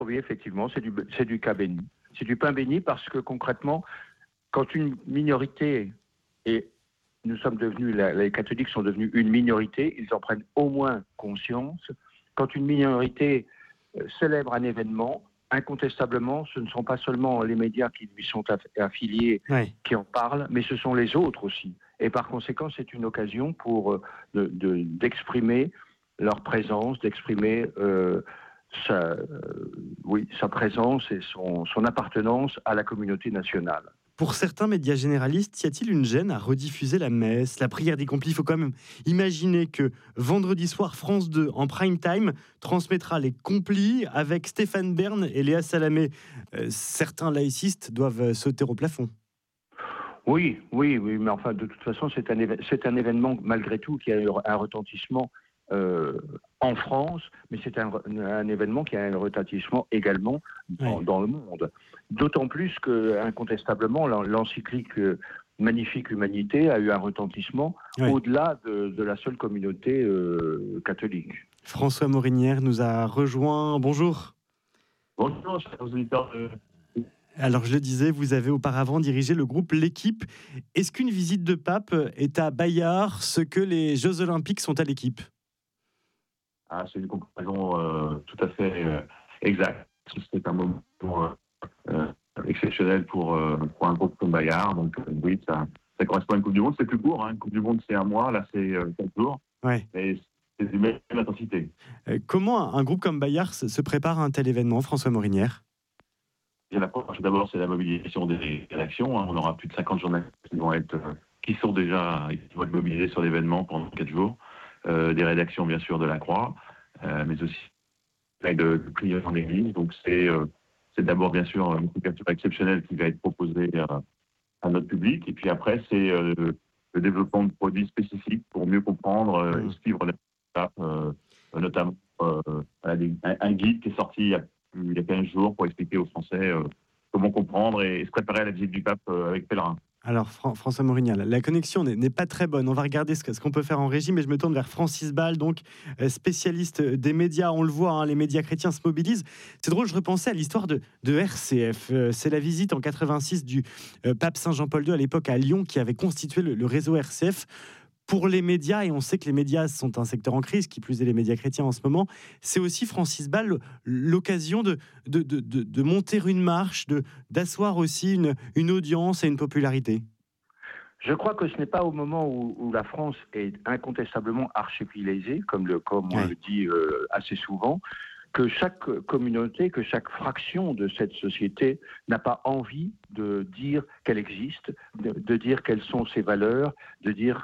Oui, effectivement, c'est du cas béni. C'est du pain béni parce que concrètement, quand une minorité, et les catholiques sont devenus une minorité, ils en prennent au moins conscience. Quand une minorité célèbre un événement, incontestablement, ce ne sont pas seulement les médias qui lui sont affiliés Ouais. qui en parlent, mais ce sont les autres aussi. Et par conséquent, c'est une occasion pour d'exprimer leur présence, d'exprimer sa présence et son appartenance à la communauté nationale. Pour certains médias généralistes, y a-t-il une gêne à rediffuser la messe, la prière des complis? Il faut quand même imaginer que vendredi soir, France 2, en prime time, transmettra les complis avec Stéphane Bern et Léa Salamé. Certains laïcistes doivent sauter au plafond. Oui, mais enfin, de toute façon, c'est un événement, malgré tout, qui a eu un retentissement en France, mais c'est un événement qui a un retentissement également dans le monde. D'autant plus que, incontestablement, l'encyclique Magnifique Humanité a eu un retentissement au-delà de la seule communauté catholique. François Morinière nous a rejoint. Bonjour. Bonjour, chers auditeurs. Alors, je le disais, vous avez auparavant dirigé le groupe L'Équipe. Est-ce qu'une visite de pape est à Bayard ce que les Jeux Olympiques sont à l'Équipe? C'est une comparaison tout à fait exacte. C'est un moment exceptionnel pour un groupe comme Bayard. Donc, oui, ça correspond à une Coupe du Monde. C'est plus court. Une Coupe du Monde, c'est un mois. Là, c'est 4 jours. Ouais. Mais c'est d'une même intensité. Comment un groupe comme Bayard se prépare à un tel événement, François Morinière? D'abord, c'est la mobilisation des rédactions. On aura plus de 50 journalistes qui vont être mobilisés sur l'événement pendant 4 jours. Des rédactions, bien sûr, de la Croix, mais aussi de prières en église. Donc, c'est d'abord, bien sûr, une couverture exceptionnelle qui va être proposée à notre public. Et puis après, c'est le développement de produits spécifiques pour mieux comprendre et suivre l'étape, notamment un guide qui est sorti il y a 15 jours pour expliquer aux Français comment comprendre et se préparer à la visite du pape avec pèlerin. Alors, François Morinière, la connexion n'est pas très bonne. On va regarder ce qu'on peut faire en régie, mais je me tourne vers Francis Ball, donc spécialiste des médias. On le voit, les médias chrétiens se mobilisent. C'est drôle, je repensais à l'histoire de RCF. C'est la visite en 86 du pape Saint Jean-Paul II à l'époque à Lyon qui avait constitué le réseau RCF. Pour les médias, et on sait que les médias sont un secteur en crise, qui plus est les médias chrétiens en ce moment, c'est aussi, Francis Ball, l'occasion de monter une marche, d'asseoir aussi une audience et une popularité. Je crois que ce n'est pas au moment où la France est incontestablement archipélisée, comme on le dit assez souvent, que chaque communauté, que chaque fraction de cette société n'a pas envie de dire qu'elle existe, de dire quelles sont ses valeurs, de dire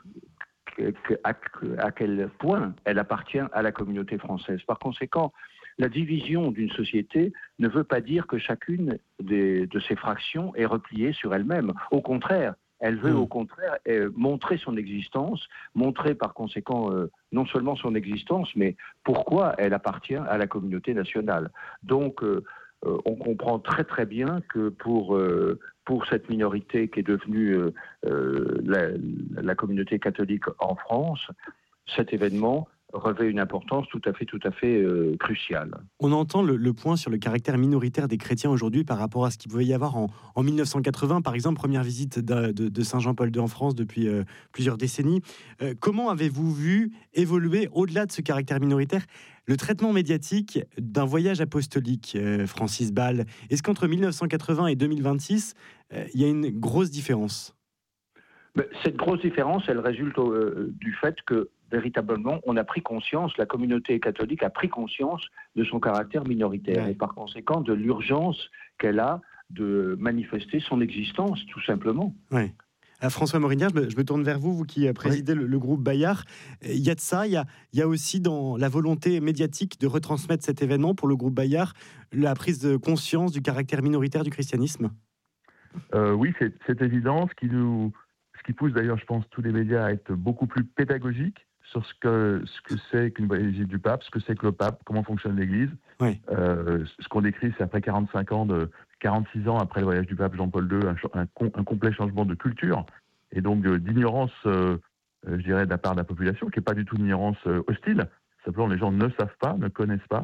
à quel point elle appartient à la communauté française. Par conséquent, la division d'une société ne veut pas dire que chacune de ces fractions est repliée sur elle-même. Au contraire, elle veut montrer son existence, montrer par conséquent non seulement son existence, mais pourquoi elle appartient à la communauté nationale. Donc, on comprend très très bien que pour cette minorité qui est devenue la communauté catholique en France, cet événement revêt une importance tout à fait cruciale. On entend le point sur le caractère minoritaire des chrétiens aujourd'hui par rapport à ce qu'il pouvait y avoir en 1980, par exemple, première visite de Saint Jean-Paul II en France depuis plusieurs décennies. Comment avez-vous vu évoluer, au-delà de ce caractère minoritaire, le traitement médiatique d'un voyage apostolique, Francis Ball? Est-ce qu'entre 1980 et 2026, il y a une grosse différence? Cette grosse différence, elle résulte du fait que véritablement, on a pris conscience, la communauté catholique a pris conscience de son caractère minoritaire et par conséquent de l'urgence qu'elle a de manifester son existence, tout simplement. Oui. François Morinière, je me tourne vers vous qui présidez le groupe Bayard. Il y a de ça, il y a aussi dans la volonté médiatique de retransmettre cet événement pour le groupe Bayard, la prise de conscience du caractère minoritaire du christianisme. Oui, c'est évident, ce qui pousse d'ailleurs, je pense, tous les médias à être beaucoup plus pédagogiques sur ce que c'est qu'une visite du pape, ce que c'est que le pape, comment fonctionne l'Église. Oui. Ce qu'on décrit, c'est après 46 ans après le voyage du pape Jean-Paul II, un complet changement de culture et donc d'ignorance, je dirais, de la part de la population, qui n'est pas du tout une ignorance hostile. Simplement, les gens ne savent pas, ne connaissent pas.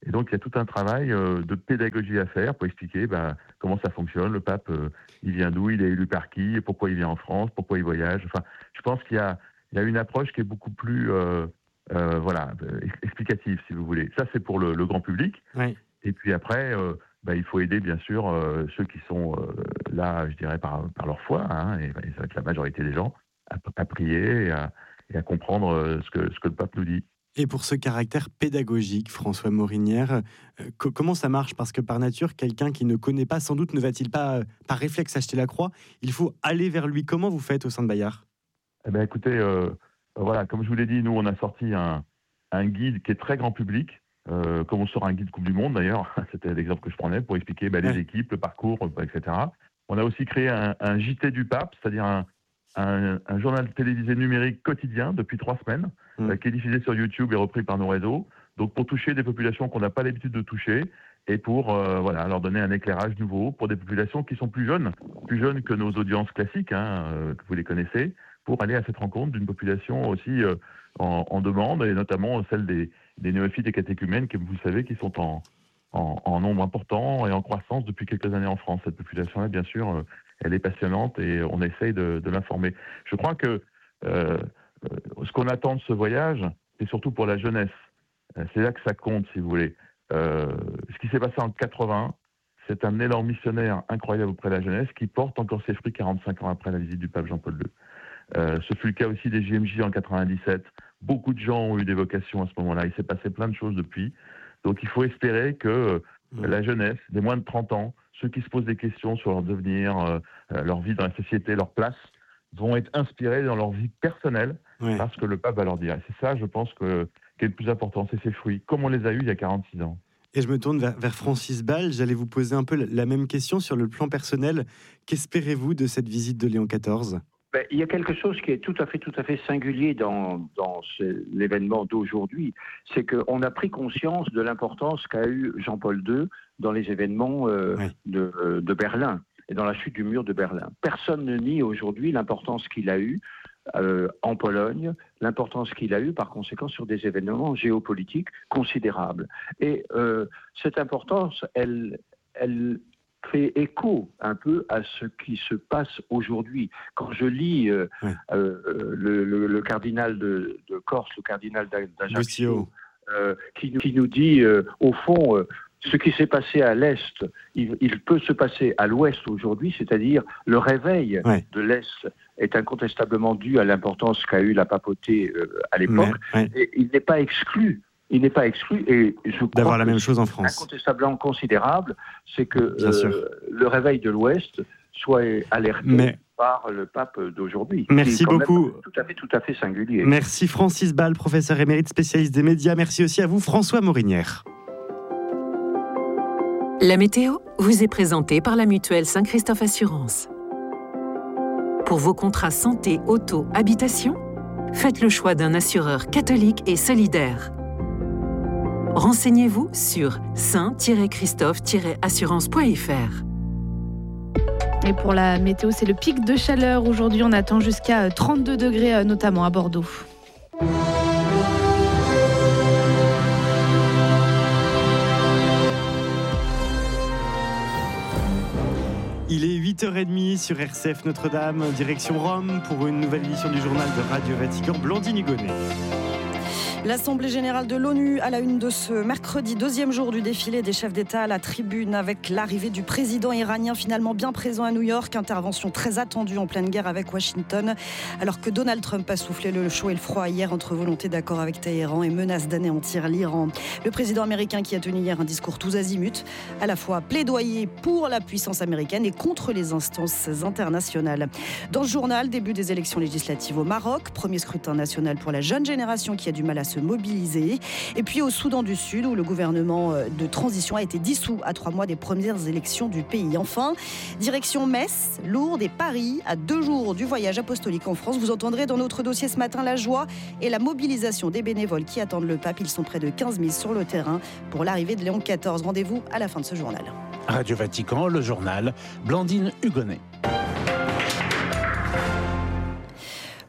Et donc, il y a tout un travail de pédagogie à faire pour expliquer comment ça fonctionne. Le pape, il vient d'où, il est élu par qui, pourquoi il vient en France, pourquoi il voyage. Enfin, je pense qu'il y a une approche qui est beaucoup plus explicative, si vous voulez. Ça, c'est pour le grand public. Oui. Et puis après, il faut aider, bien sûr, ceux qui sont là, je dirais, par leur foi, et ça va être la majorité des gens, à prier et à comprendre ce que le pape nous dit. Et pour ce caractère pédagogique, François Morinière, comment ça marche? Parce que par nature, quelqu'un qui ne connaît pas, sans doute, ne va-t-il pas, par réflexe, acheter la croix? Il faut aller vers lui. Comment vous faites au sein de Bayard? Écoutez, comme je vous l'ai dit, nous, on a sorti un guide qui est très grand public, comme on sort un guide Coupe du Monde, d'ailleurs. C'était l'exemple que je prenais pour expliquer les équipes, le parcours, etc. On a aussi créé un JT du pape, c'est-à-dire un journal télévisé numérique quotidien depuis 3 semaines, qui est diffusé sur YouTube et repris par nos réseaux. Donc pour toucher des populations qu'on n'a pas l'habitude de toucher et pour leur donner un éclairage nouveau pour des populations qui sont plus jeunes que nos audiences classiques, que vous les connaissez, pour aller à cette rencontre d'une population aussi en demande, et notamment celle des néophytes et catéchumènes, comme vous le savez, qui sont en nombre important et en croissance depuis quelques années en France. Cette population-là, bien sûr, elle est passionnante et on essaye de l'informer. Je crois que ce qu'on attend de ce voyage, c'est surtout pour la jeunesse. C'est là que ça compte, si vous voulez. Ce qui s'est passé en 80, c'est un élan missionnaire incroyable auprès de la jeunesse qui porte encore ses fruits 45 ans après la visite du pape Jean-Paul II. Ce fut le cas aussi des JMJ en 97. Beaucoup de gens ont eu des vocations à ce moment-là. Il s'est passé plein de choses depuis. Donc il faut espérer que la jeunesse, des moins de 30 ans, ceux qui se posent des questions sur leur devenir, leur vie dans la société, leur place, vont être inspirés dans leur vie personnelle parce que le pape va leur dire. Et c'est ça, je pense, qui est le plus important, c'est ces fruits, comme on les a eus il y a 46 ans. Et je me tourne vers Francis Ball. J'allais vous poser un peu la même question sur le plan personnel. Qu'espérez-vous de cette visite de Léon XIV ? Il y a quelque chose qui est tout à fait singulier dans l'événement d'aujourd'hui, c'est qu'on a pris conscience de l'importance qu'a eu Jean-Paul II dans les événements de Berlin et dans la chute du mur de Berlin. Personne ne nie aujourd'hui l'importance qu'il a eue en Pologne, l'importance qu'il a eue par conséquent sur des événements géopolitiques considérables. Et cette importance, elle fait écho un peu à ce qui se passe aujourd'hui. Quand je lis le cardinal de Corse, le cardinal d'Ajaccio, qui nous dit, au fond, ce qui s'est passé à l'Est, il peut se passer à l'Ouest aujourd'hui, c'est-à-dire le réveil de l'Est est incontestablement dû à l'importance qu'a eu la papauté à l'époque, et il n'est pas exclu. Et je crois d'avoir la même chose en France. Incontestablement considérable, c'est que le réveil de l'Ouest soit alerté par le pape d'aujourd'hui. Merci beaucoup. Tout à fait singulier. Merci Francis Ball, professeur émérite spécialiste des médias. Merci aussi à vous François Morinière. La météo vous est présentée par la mutuelle Saint-Christophe Assurance. Pour vos contrats santé, auto, habitation, faites le choix d'un assureur catholique et solidaire. Renseignez-vous sur saint-christophe-assurance.fr. Et pour la météo, c'est le pic de chaleur. Aujourd'hui, on attend jusqu'à 32 degrés, notamment à Bordeaux. Il est 8h30 sur RCF Notre-Dame, direction Rome, pour une nouvelle édition du journal de Radio Vatican. Blandine Hugonnet. L'Assemblée générale de l'ONU à la une de ce mercredi, 2e jour du défilé des chefs d'État à la tribune avec l'arrivée du président iranien finalement bien présent à New York. Intervention très attendue en pleine guerre avec Washington. Alors que Donald Trump a soufflé le chaud et le froid hier entre volonté d'accord avec Téhéran et menace d'anéantir l'Iran. Le président américain qui a tenu hier un discours tous azimuts, à la fois plaidoyer pour la puissance américaine et contre les instances internationales. Dans ce journal, début des élections législatives au Maroc, premier scrutin national pour la jeune génération qui a du mal à se mobiliser. Et puis au Soudan du Sud, où le gouvernement de transition a été dissous à 3 mois des premières élections du pays. Enfin, direction Metz, Lourdes et Paris, à 2 jours du voyage apostolique en France. Vous entendrez dans notre dossier ce matin la joie et la mobilisation des bénévoles qui attendent le pape. Ils sont près de 15 000 sur le terrain pour l'arrivée de Léon XIV. Rendez-vous à la fin de ce journal. Radio Vatican, le journal, Blandine Hugonnet.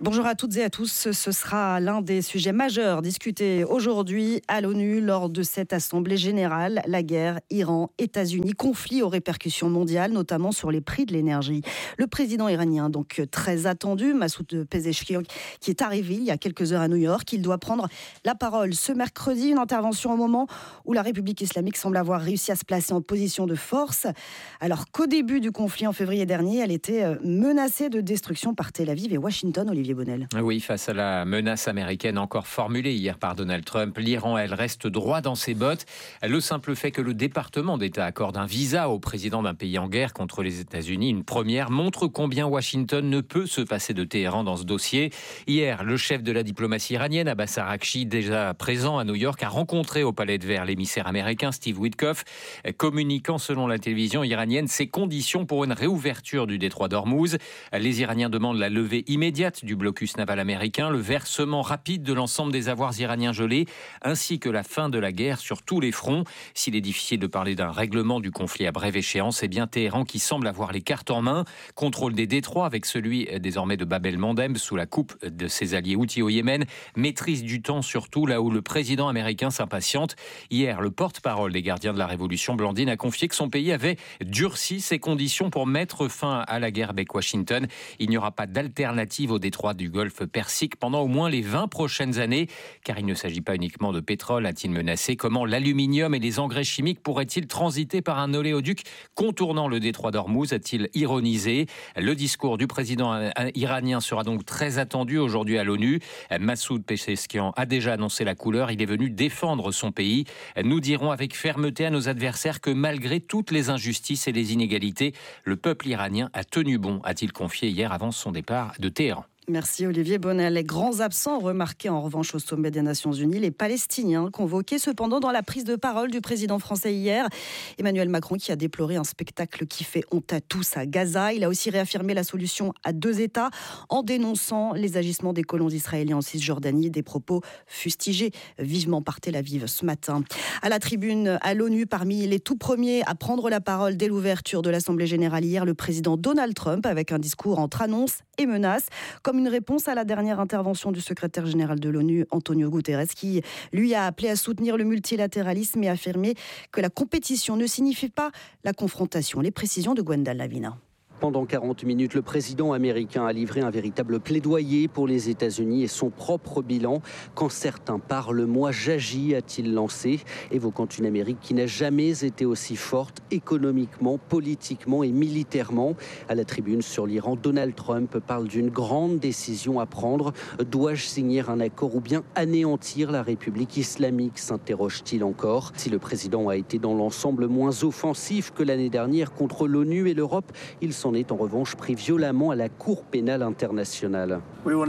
Bonjour à toutes et à tous. Ce sera l'un des sujets majeurs discutés aujourd'hui à l'ONU lors de cette assemblée générale. La guerre Iran-États-Unis, conflit aux répercussions mondiales, notamment sur les prix de l'énergie. Le président iranien, donc très attendu, Massoud Pezeshkian, qui est arrivé il y a quelques heures à New York, il doit prendre la parole ce mercredi. Une intervention au moment où la République islamique semble avoir réussi à se placer en position de force, alors qu'au début du conflit en février dernier, elle était menacée de destruction par Tel Aviv et Washington. Olivier Bonnel. Oui, face à la menace américaine encore formulée hier par Donald Trump, l'Iran, elle, reste droit dans ses bottes. Le simple fait que le département d'État accorde un visa au président d'un pays en guerre contre les États-Unis, une première, montre combien Washington ne peut se passer de Téhéran dans ce dossier. Hier, le chef de la diplomatie iranienne, Abbas Araghchi, déjà présent à New York, a rencontré au Palais de Verre l'émissaire américain Steve Witkoff, communiquant selon la télévision iranienne ses conditions pour une réouverture du détroit d'Ormuz. Les Iraniens demandent la levée immédiate du blocus naval américain, le versement rapide de l'ensemble des avoirs iraniens gelés, ainsi que la fin de la guerre sur tous les fronts. S'il est difficile de parler d'un règlement du conflit à brève échéance, c'est bien Téhéran qui semble avoir les cartes en main. Contrôle des détroits avec celui désormais de Bab el-Mandeb sous la coupe de ses alliés houthis au Yémen. Maîtrise du temps surtout là où le président américain s'impatiente. Hier, le porte-parole des gardiens de la Révolution, Blandine, a confié que son pays avait durci ses conditions pour mettre fin à la guerre avec Washington. Il n'y aura pas d'alternative au détroit du Golfe Persique pendant au moins les 20 prochaines années, car il ne s'agit pas uniquement de pétrole, a-t-il menacé. Comment l'aluminium et les engrais chimiques pourraient-ils transiter par un oléoduc contournant le détroit d'Ormuz, a-t-il ironisé. Le discours du président iranien sera donc très attendu aujourd'hui à l'ONU. Massoud Pezeshkian a déjà annoncé la couleur, il est venu défendre son pays. Nous dirons avec fermeté à nos adversaires que malgré toutes les injustices et les inégalités, le peuple iranien a tenu bon, a-t-il confié hier avant son départ de Téhéran. Merci Olivier Bonnel. Les grands absents remarqués en revanche au sommet des Nations Unies, les Palestiniens convoqués cependant dans la prise de parole du président français hier. Emmanuel Macron qui a déploré un spectacle qui fait honte à tous à Gaza. Il a aussi réaffirmé la solution à 2 États en dénonçant les agissements des colons israéliens en Cisjordanie, des propos fustigés vivement par Tel Aviv ce matin. À la tribune à l'ONU, parmi les tout premiers à prendre la parole dès l'ouverture de l'Assemblée générale hier, le président Donald Trump avec un discours entre annonces et menaces, comme une réponse à la dernière intervention du secrétaire général de l'ONU, Antonio Guterres, qui lui a appelé à soutenir le multilatéralisme et affirmé que la compétition ne signifie pas la confrontation. Les précisions de Gwendal Lavina. Pendant 40 minutes, le président américain a livré un véritable plaidoyer pour les États-Unis et son propre bilan. Quand certains parlent, moi j'agis, a-t-il lancé, évoquant une Amérique qui n'a jamais été aussi forte économiquement, politiquement et militairement. À la tribune sur l'Iran, Donald Trump parle d'une grande décision à prendre. Dois-je signer un accord ou bien anéantir la République islamique, s'interroge-t-il encore. Si le président a été dans l'ensemble moins offensif que l'année dernière contre l'ONU et l'Europe, il s'en est en revanche pris violemment à la Cour pénale internationale. Nous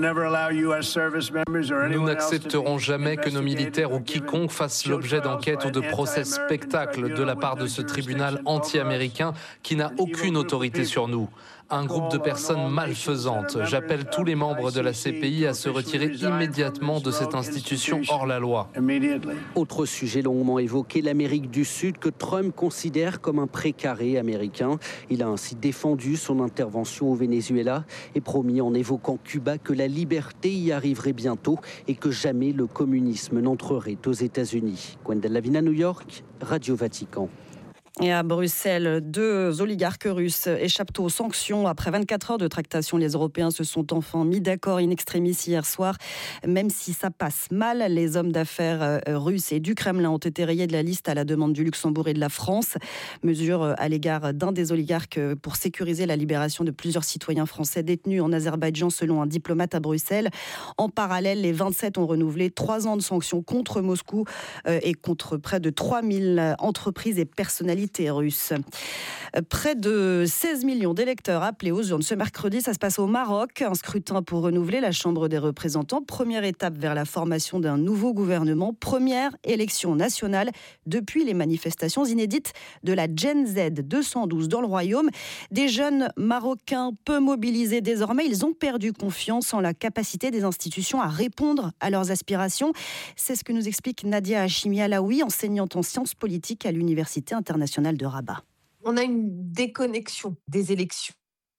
n'accepterons jamais que nos militaires ou quiconque fassent l'objet d'enquêtes ou de procès spectacles de la part de ce tribunal anti-américain qui n'a aucune autorité sur nous. Un groupe de personnes malfaisantes. J'appelle tous les membres de la CPI à se retirer immédiatement de cette institution hors la loi. Autre sujet longuement évoqué, l'Amérique du Sud que Trump considère comme un précaré américain. Il a ainsi défendu son intervention au Venezuela et promis en évoquant Cuba que la liberté y arriverait bientôt et que jamais le communisme n'entrerait aux États-Unis. Gwendal Lavina, New York, Radio Vatican. Et à Bruxelles, 2 oligarques russes échappent aux sanctions. Après 24 heures de tractation, les Européens se sont enfin mis d'accord in extremis hier soir. Même si ça passe mal, les hommes d'affaires russes et du Kremlin ont été rayés de la liste à la demande du Luxembourg et de la France. Mesure à l'égard d'un des oligarques pour sécuriser la libération de plusieurs citoyens français détenus en Azerbaïdjan, selon un diplomate à Bruxelles. En parallèle, les 27 ont renouvelé 3 ans de sanctions contre Moscou et contre près de 3000 entreprises et personnalités russes. Près de 16 millions d'électeurs appelés aux urnes ce mercredi. Ça se passe au Maroc. Un scrutin pour renouveler la Chambre des représentants. Première étape vers la formation d'un nouveau gouvernement. Première élection nationale depuis les manifestations inédites de la Gen Z 212 dans le Royaume. Des jeunes Marocains peu mobilisés désormais. Ils ont perdu confiance en la capacité des institutions à répondre à leurs aspirations. C'est ce que nous explique Nadia Hachimi Alaoui, enseignante en sciences politiques à l'Université internationale de Rabat. On a une déconnexion des élections.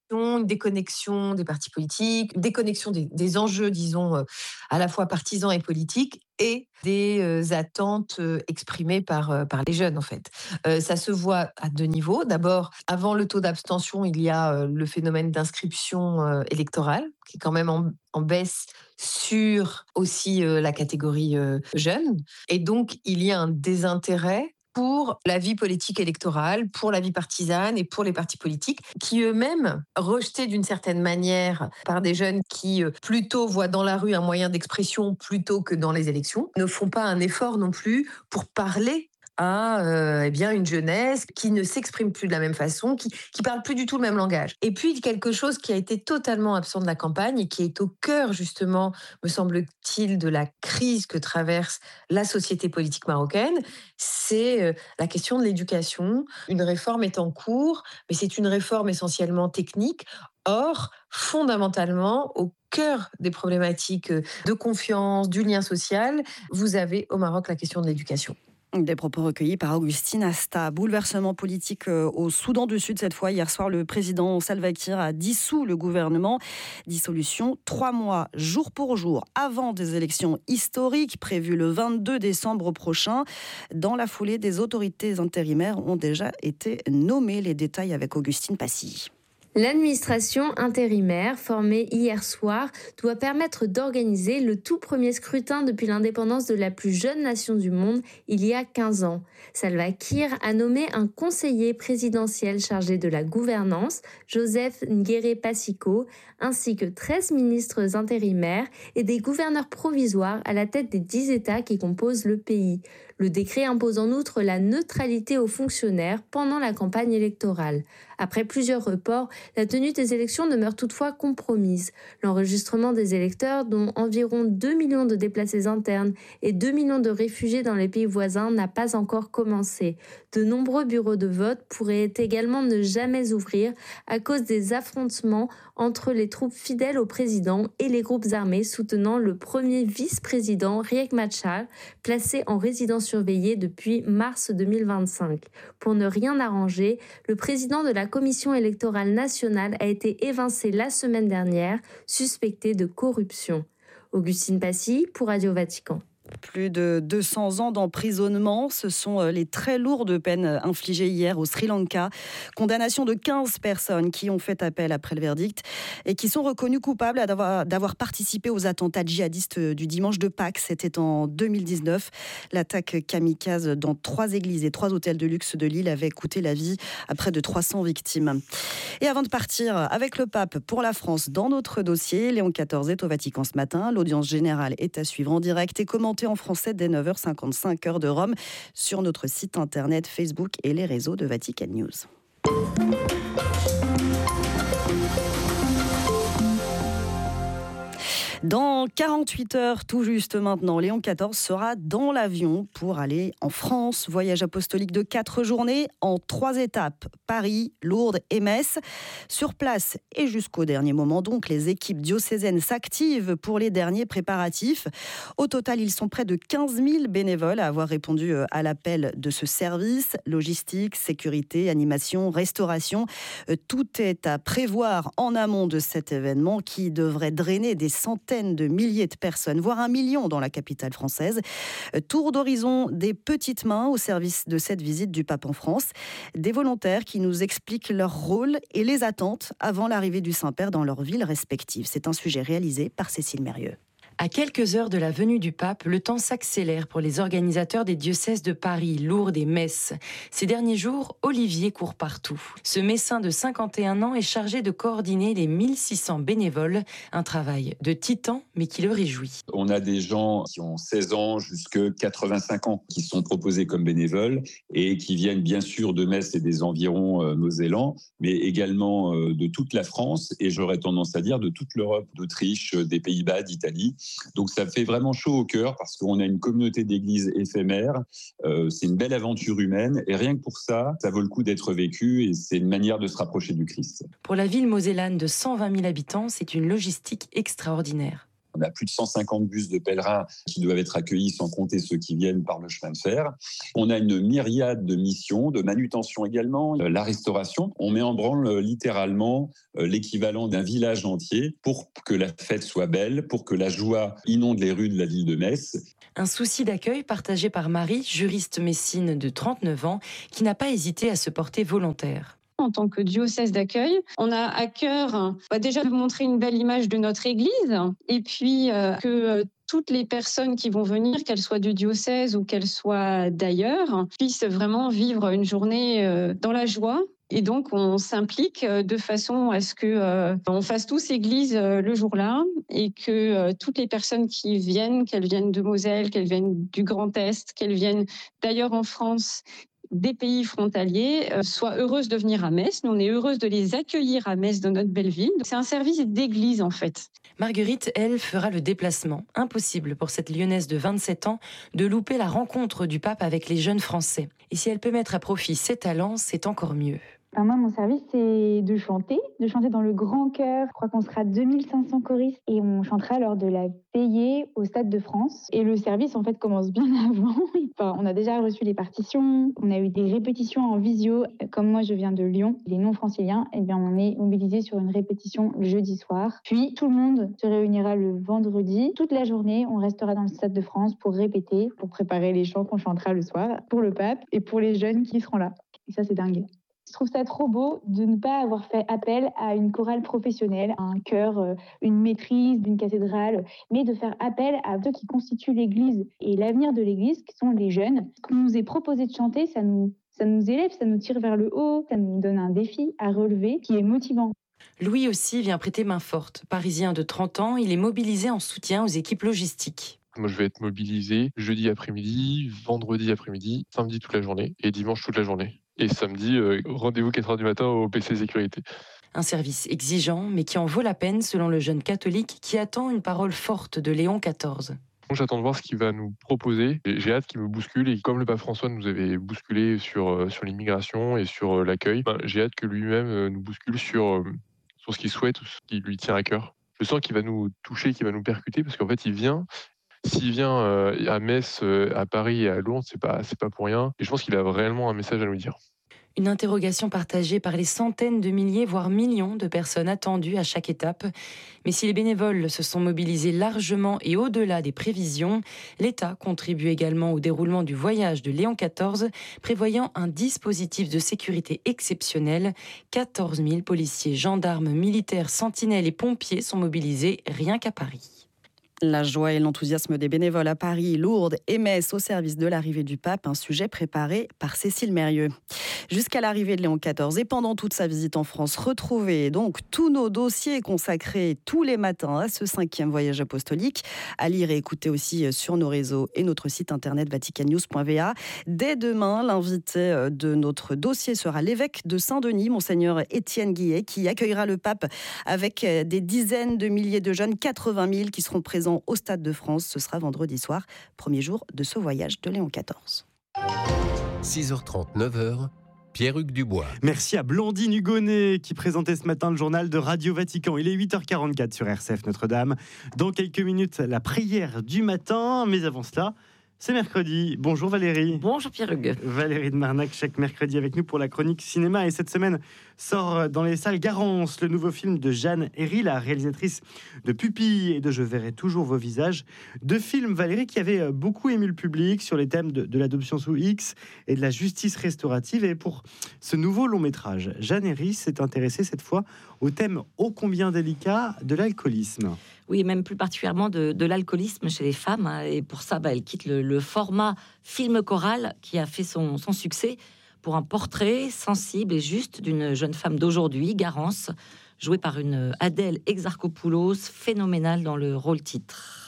une déconnexion des partis politiques, une déconnexion des enjeux, disons, à la fois partisans et politiques, et des attentes exprimées par les jeunes, en fait. Ça se voit à 2 niveaux. D'abord, avant le taux d'abstention, il y a le phénomène d'inscription électorale, qui est quand même en baisse sur aussi la catégorie jeune. Et donc, il y a un désintérêt pour la vie politique électorale, pour la vie partisane et pour les partis politiques, qui eux-mêmes, rejetés d'une certaine manière par des jeunes qui plutôt voient dans la rue un moyen d'expression plutôt que dans les élections, ne font pas un effort non plus pour parler à une jeunesse qui ne s'exprime plus de la même façon, qui parle plus du tout le même langage. Et puis quelque chose qui a été totalement absent de la campagne et qui est au cœur justement, me semble-t-il, de la crise que traverse la société politique marocaine, c'est la question de l'éducation. Une réforme est en cours, mais c'est une réforme essentiellement technique. Or, fondamentalement, au cœur des problématiques de confiance, du lien social, vous avez au Maroc la question de l'éducation. Des propos recueillis par Augustine Asta. Bouleversement politique au Soudan du Sud cette fois. Hier soir, le président Salva Kiir a dissous le gouvernement. Dissolution 3 mois, jour pour jour, avant des élections historiques prévues le 22 décembre prochain. Dans la foulée, des autorités intérimaires ont déjà été nommées. Les détails avec Augustine Passy. L'administration intérimaire, formée hier soir, doit permettre d'organiser le tout premier scrutin depuis l'indépendance de la plus jeune nation du monde, il y a 15 ans. Salva Kiir a nommé un conseiller présidentiel chargé de la gouvernance, Joseph Nguéré Passiko, ainsi que 13 ministres intérimaires et des gouverneurs provisoires à la tête des 10 États qui composent le pays. Le décret impose en outre la neutralité aux fonctionnaires pendant la campagne électorale. Après plusieurs reports, la tenue des élections demeure toutefois compromise. L'enregistrement des électeurs, dont environ 2 millions de déplacés internes et 2 millions de réfugiés dans les pays voisins, n'a pas encore commencé. De nombreux bureaux de vote pourraient également ne jamais ouvrir à cause des affrontements entre les troupes fidèles au président et les groupes armés soutenant le premier vice-président Riek Machar, placé en résidence surveillée depuis mars 2025. Pour ne rien arranger, le président de la Commission électorale nationale a été évincé la semaine dernière, suspecté de corruption. Augustine Passy pour Radio Vatican. Plus de 200 ans d'emprisonnement, ce sont les très lourdes peines infligées hier au Sri Lanka. Condamnation de 15 personnes qui ont fait appel après le verdict et qui sont reconnues coupables d'avoir participé aux attentats djihadistes du dimanche de Pâques. C'était en 2019. L'attaque kamikaze dans 3 églises et 3 hôtels de luxe de l'île avait coûté la vie à près de 300 victimes. Et avant de partir avec le pape pour la France dans notre dossier, Léon XIV est au Vatican ce matin. L'audience générale est à suivre en direct et commentée en français dès 9h55 heure de Rome sur notre site internet, Facebook et les réseaux de Vatican News. Dans 48 heures, tout juste maintenant, Léon XIV sera dans l'avion pour aller en France. Voyage apostolique de 4 journées en 3 étapes, Paris, Lourdes et Metz. Sur place et jusqu'au dernier moment, donc, les équipes diocésaines s'activent pour les derniers préparatifs. Au total, ils sont près de 15 000 bénévoles à avoir répondu à l'appel de ce service. Logistique, sécurité, animation, restauration, tout est à prévoir en amont de cet événement qui devrait drainer des centaines de milliers de personnes, voire 1 million dans la capitale française. Tour d'horizon des petites mains au service de cette visite du pape en France. Des volontaires qui nous expliquent leur rôle et les attentes avant l'arrivée du Saint-Père dans leurs villes respectives. C'est un sujet réalisé par Cécile Mérieux. À quelques heures de la venue du pape, le temps s'accélère pour les organisateurs des diocèses de Paris, Lourdes et Metz. Ces derniers jours, Olivier court partout. Ce médecin de 51 ans est chargé de coordonner les 1600 bénévoles, un travail de titan mais qui le réjouit. On a des gens qui ont 16 ans jusqu'à 85 ans qui sont proposés comme bénévoles et qui viennent bien sûr de Metz et des environs Mosellans, mais également de toute la France et j'aurais tendance à dire de toute l'Europe, d'Autriche, des Pays-Bas, d'Italie. Donc ça fait vraiment chaud au cœur parce qu'on a une communauté d'églises éphémère, c'est une belle aventure humaine et rien que pour ça, ça vaut le coup d'être vécu et c'est une manière de se rapprocher du Christ. Pour la ville mosellane de 120 000 habitants, c'est une logistique extraordinaire. On a plus de 150 bus de pèlerins qui doivent être accueillis, sans compter ceux qui viennent par le chemin de fer. On a une myriade de missions, de manutention également, la restauration. On met en branle littéralement l'équivalent d'un village entier pour que la fête soit belle, pour que la joie inonde les rues de la ville de Metz. Un souci d'accueil partagé par Marie, juriste messine de 39 ans, qui n'a pas hésité à se porter volontaire. En tant que diocèse d'accueil, on a à cœur déjà de montrer une belle image de notre Église et puis que toutes les personnes qui vont venir, qu'elles soient du diocèse ou qu'elles soient d'ailleurs, puissent vraiment vivre une journée dans la joie. Et donc, on s'implique de façon à ce qu'on fasse tous église le jour-là et que toutes les personnes qui viennent, qu'elles viennent de Moselle, qu'elles viennent du Grand Est, qu'elles viennent d'ailleurs en France, des pays frontaliers, soient heureuses de venir à Metz. Nous, on est heureuses de les accueillir à Metz, dans notre belle ville. C'est un service d'église, en fait. Marguerite, elle, fera le déplacement. Impossible pour cette Lyonnaise de 27 ans de louper la rencontre du pape avec les jeunes Français. Et si elle peut mettre à profit ses talents, c'est encore mieux. Moi, mon service, c'est de chanter dans le grand chœur. Je crois qu'on sera 2500 choristes et on chantera lors de la veillée au Stade de France. Et le service, en fait, commence bien avant. On a déjà reçu les partitions, on a eu des répétitions en visio. Comme moi, je viens de Lyon, les non-franciliens, on est mobilisés sur une répétition le jeudi soir. Puis, tout le monde se réunira le vendredi. Toute la journée, on restera dans le Stade de France pour répéter, pour préparer les chants qu'on chantera le soir pour le pape et pour les jeunes qui seront là. Et ça, c'est dingue. Je trouve ça trop beau de ne pas avoir fait appel à une chorale professionnelle, à un chœur, une maîtrise d'une cathédrale, mais de faire appel à ceux qui constituent l'Église et l'avenir de l'Église, qui sont les jeunes. Ce qu'on nous est proposé de chanter, ça nous élève, ça nous tire vers le haut, ça nous donne un défi à relever qui est motivant. Louis aussi vient prêter main forte. Parisien de 30 ans, il est mobilisé en soutien aux équipes logistiques. Moi, je vais être mobilisé jeudi après-midi, vendredi après-midi, samedi toute la journée et dimanche toute la journée. Et samedi, rendez-vous 4h du matin au PC Sécurité. Un service exigeant, mais qui en vaut la peine selon le jeune catholique qui attend une parole forte de Léon XIV. J'attends de voir ce qu'il va nous proposer. J'ai hâte qu'il me bouscule. Et comme le pape François nous avait bousculé sur l'immigration et sur l'accueil, j'ai hâte que lui-même nous bouscule sur ce qu'il souhaite, ce qui lui tient à cœur. Je sens qu'il va nous toucher, qu'il va nous percuter, parce qu'en fait, s'il vient à Metz, à Paris et à Lourdes, c'est pas pour rien. Et je pense qu'il a réellement un message à nous dire. Une interrogation partagée par les centaines de milliers, voire millions de personnes attendues à chaque étape. Mais si les bénévoles se sont mobilisés largement et au-delà des prévisions, l'État contribue également au déroulement du voyage de Léon XIV, prévoyant un dispositif de sécurité exceptionnel. 14 000 policiers, gendarmes, militaires, sentinelles et pompiers sont mobilisés rien qu'à Paris. La joie et l'enthousiasme des bénévoles à Paris, Lourdes et Metz au service de l'arrivée du pape, un sujet préparé par Cécile Mérieux. Jusqu'à l'arrivée de Léon XIV et pendant toute sa visite en France, retrouvez donc tous nos dossiers consacrés tous les matins à ce 5e voyage apostolique, à lire et écouter aussi sur nos réseaux et notre site internet vaticannews.va. Dès demain, l'invité de notre dossier sera l'évêque de Saint-Denis, Monseigneur Étienne Guillet, qui accueillera le pape avec des dizaines de milliers de jeunes, 80 000 qui seront présents au Stade de France. Ce sera vendredi soir, premier jour de ce voyage de Léon XIV. 6h30, 9h, Pierre-Hugues Dubois. Merci à Blandine Hugonnet qui présentait ce matin le journal de Radio Vatican. Il est 8h44 sur RCF Notre-Dame. Dans quelques minutes, la prière du matin. Mais avant cela, c'est mercredi. Bonjour Valérie. Bonjour Pierre-Hugues. Valérie de Marnac, chaque mercredi avec nous pour la chronique cinéma. Et cette semaine sort dans les salles Garance le nouveau film de Jeanne Herry, la réalisatrice de Pupille et de Je verrai toujours vos visages. Deux films, Valérie, qui avaient beaucoup ému le public sur les thèmes de l'adoption sous X et de la justice restaurative. Et pour ce nouveau long métrage, Jeanne Herry s'est intéressée cette fois au thème ô combien délicat de l'alcoolisme. Oui, même plus particulièrement de l'alcoolisme chez les femmes. Et pour ça, elle quitte le format film choral qui a fait son succès pour un portrait sensible et juste d'une jeune femme d'aujourd'hui, Garance, jouée par une Adèle Exarchopoulos, phénoménale dans le rôle titre.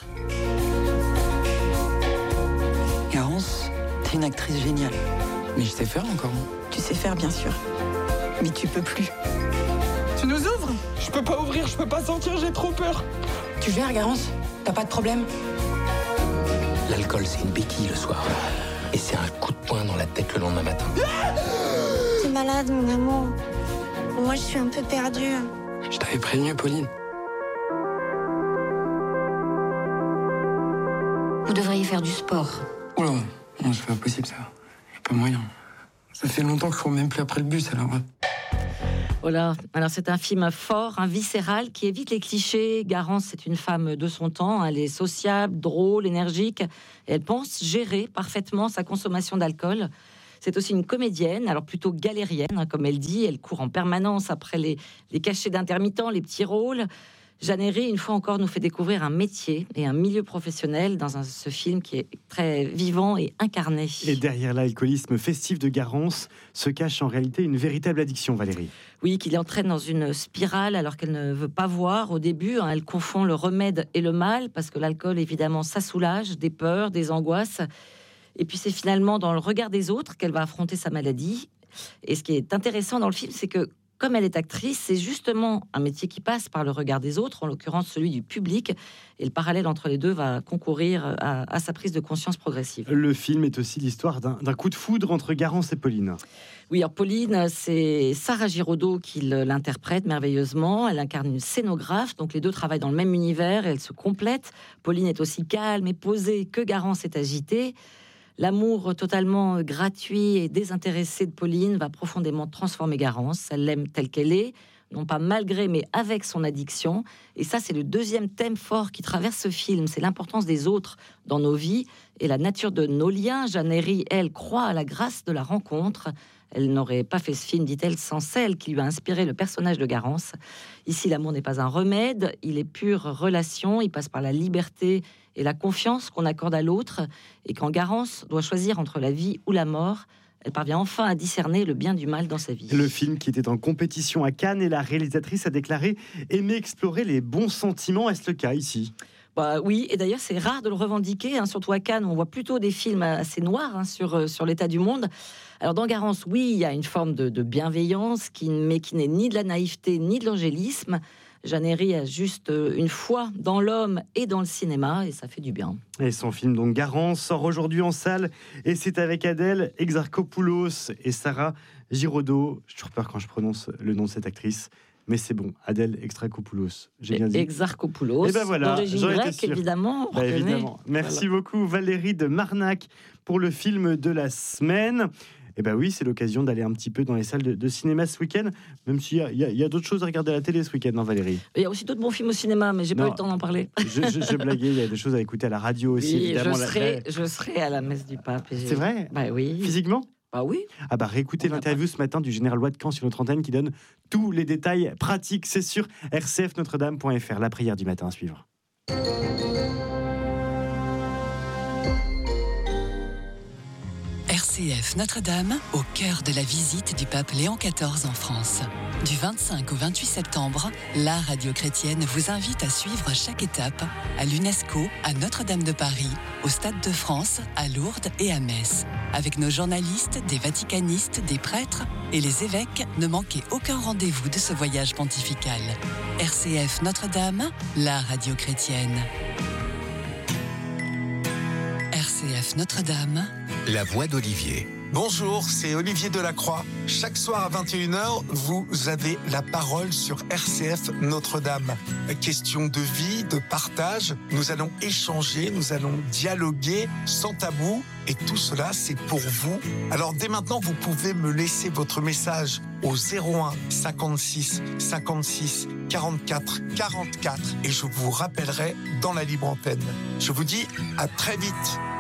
Garance, t'es une actrice géniale. Mais je sais faire encore. Tu sais faire, bien sûr. Mais tu peux plus. Tu nous ouvres? Je peux pas ouvrir, je peux pas sortir, j'ai trop peur. Tu gères, Garance? T'as pas de problème? L'alcool, c'est une béquille le soir. Et c'est un coup de poing dans la tête le lendemain matin. T'es malade, mon amour. Moi, je suis un peu perdue. Je t'avais prévenu, Pauline. devriez faire du sport. Oh là, non, c'est pas possible ça. Y a pas moyen. Ça fait longtemps que je cours même plus après le bus alors. Voilà. Alors c'est un film fort, viscéral, qui évite les clichés. Garance, c'est une femme de son temps. Elle est sociable, drôle, énergique. Et elle pense gérer parfaitement sa consommation d'alcool. C'est aussi une comédienne, alors plutôt galérienne, comme elle dit. Elle court en permanence après les cachets d'intermittents, les petits rôles. Jeanne Herry, une fois encore, nous fait découvrir un métier et un milieu professionnel dans ce film qui est très vivant et incarné. Et derrière l'alcoolisme festif de Garance se cache en réalité une véritable addiction, Valérie. Oui, qui l'entraîne dans une spirale alors qu'elle ne veut pas voir au début. Elle confond le remède et le mal, parce que l'alcool, évidemment, ça soulage des peurs, des angoisses. Et puis c'est finalement dans le regard des autres qu'elle va affronter sa maladie. Et ce qui est intéressant dans le film, c'est que comme elle est actrice, c'est justement un métier qui passe par le regard des autres, en l'occurrence celui du public. Et le parallèle entre les deux va concourir à sa prise de conscience progressive. Le film est aussi l'histoire d'un coup de foudre entre Garance et Pauline. Oui, alors Pauline, c'est Sarah Giraudot qui l'interprète merveilleusement. Elle incarne une scénographe, donc les deux travaillent dans le même univers et elles se complètent. Pauline est aussi calme et posée que Garance est agitée. L'amour totalement gratuit et désintéressé de Pauline va profondément transformer Garance. Elle l'aime telle qu'elle est, non pas malgré, mais avec son addiction. Et ça, c'est le deuxième thème fort qui traverse ce film. C'est l'importance des autres dans nos vies et la nature de nos liens. Jeanne Herry, elle, croit à la grâce de la rencontre. Elle n'aurait pas fait ce film, dit-elle, sans celle qui lui a inspiré le personnage de Garance. Ici, l'amour n'est pas un remède, il est pure relation, il passe par la liberté et la confiance qu'on accorde à l'autre. Et quand Garance doit choisir entre la vie ou la mort, elle parvient enfin à discerner le bien du mal dans sa vie. Le film qui était en compétition à Cannes et la réalisatrice a déclaré aimer explorer les bons sentiments. Est-ce le cas ici ? Bah oui, et d'ailleurs c'est rare de le revendiquer, surtout à Cannes, on voit plutôt des films assez noirs sur l'état du monde. Alors dans Garance, oui, il y a une forme de bienveillance, mais qui n'est ni de la naïveté ni de l'angélisme. Jeanne Herry a juste une foi dans l'homme et dans le cinéma, et ça fait du bien. Et son film, donc Garance, sort aujourd'hui en salle, et c'est avec Adèle Exarchopoulos et Sarah Giraudot. J'ai toujours peur quand je prononce le nom de cette actrice. Mais c'est bon, Adèle Exarchopoulos, j'ai bien dit. Exarchopoulos, et ben voilà, d'origine grecque, évidemment. Évidemment. Merci beaucoup Valérie de Marnac pour le film de la semaine. Et ben oui, c'est l'occasion d'aller un petit peu dans les salles de cinéma ce week-end, même s'il y a d'autres choses à regarder à la télé ce week-end, Valérie. Il y a aussi d'autres bons films au cinéma, mais j'ai pas eu le temps d'en parler. Je blaguais, il y a des choses à écouter à la radio aussi, oui, évidemment. Je serai à la messe du pape. C'est vrai ? Bah oui. Physiquement ? Ah oui. Ah bah réécoutez l'interview ce matin du général Loy de Caen sur notre antenne qui donne tous les détails pratiques. C'est sur rcfnotredame.fr. La prière du matin à suivre. RCF Notre-Dame, au cœur de la visite du pape Léon XIV en France. Du 25 au 28 septembre, la radio chrétienne vous invite à suivre chaque étape à l'UNESCO, à Notre-Dame de Paris, au Stade de France, à Lourdes et à Metz. Avec nos journalistes, des vaticanistes, des prêtres et les évêques, ne manquez aucun rendez-vous de ce voyage pontifical. RCF Notre-Dame, la radio chrétienne. RCF Notre-Dame, la voix d'Olivier. Bonjour, c'est Olivier Delacroix. Chaque soir à 21h, vous avez la parole sur RCF Notre-Dame. Question de vie, de partage, nous allons échanger, nous allons dialoguer sans tabou. Et tout cela, c'est pour vous. Alors dès maintenant, vous pouvez me laisser votre message au 01 56 56 44 44 et je vous rappellerai dans la libre antenne. Je vous dis à très vite.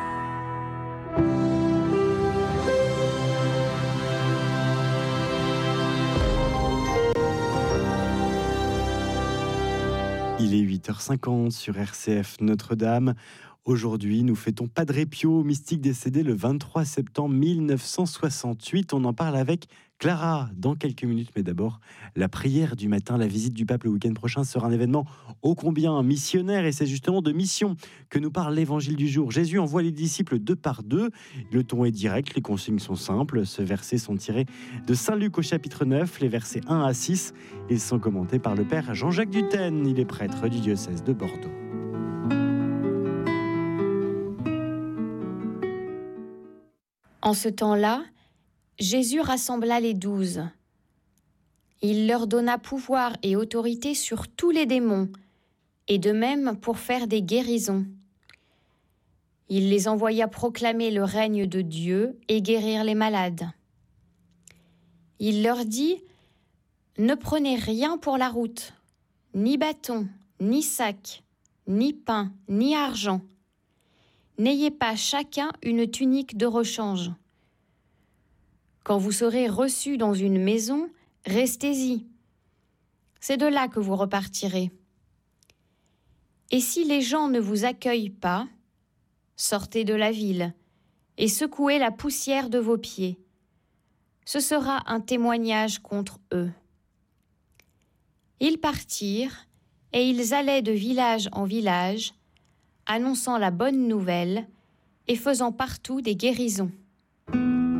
Il est 8h50 sur RCF Notre-Dame. Aujourd'hui, nous fêtons Padre Pio, mystique décédé le 23 septembre 1968. On en parle avec Clara dans quelques minutes. Mais d'abord, la prière du matin, la visite du pape le week-end prochain sera un événement ô combien missionnaire. Et c'est justement de mission que nous parle l'évangile du jour. Jésus envoie les disciples 2 par 2. Le ton est direct, les consignes sont simples. Ces versets sont tirés de Saint Luc au chapitre 9, les versets 1 à 6. Ils sont commentés par le père Jean-Jacques Dutène. Il est prêtre du diocèse de Bordeaux. En ce temps-là, Jésus rassembla les 12. Il leur donna pouvoir et autorité sur tous les démons, et de même pour faire des guérisons. Il les envoya proclamer le règne de Dieu et guérir les malades. Il leur dit : ne prenez rien pour la route, ni bâton, ni sac, ni pain, ni argent. N'ayez pas chacun une tunique de rechange. Quand vous serez reçus dans une maison, restez-y. C'est de là que vous repartirez. Et si les gens ne vous accueillent pas, sortez de la ville et secouez la poussière de vos pieds. Ce sera un témoignage contre eux. Ils partirent et ils allaient de village en village, annonçant la bonne nouvelle et faisant partout des guérisons.